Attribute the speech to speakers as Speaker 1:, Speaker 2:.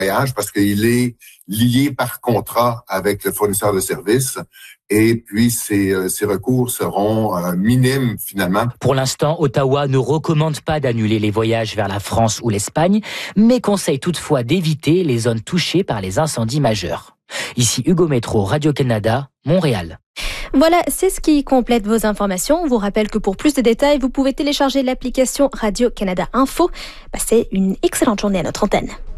Speaker 1: voyage parce qu'il est lié par contrat avec le fournisseur de services. Et puis, ces recours seront minimes, finalement.
Speaker 2: Pour l'instant, Ottawa ne recommande pas d'annuler les voyages vers la France ou l'Espagne, mais conseille toutefois d'éviter les zones touchées par les incendies majeurs. Ici Hugo Métro, Radio-Canada, Montréal.
Speaker 3: Voilà, c'est ce qui complète vos informations. On vous rappelle que pour plus de détails, vous pouvez télécharger l'application Radio-Canada Info. Passez une excellente journée à notre antenne.